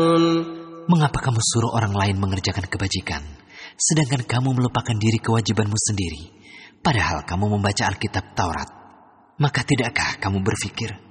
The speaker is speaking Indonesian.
Mengapa kamu suruh orang lain mengerjakan kebajikan, sedangkan kamu melupakan diri kewajibanmu sendiri, padahal kamu membaca Alkitab Taurat? Maka tidakkah kamu berpikir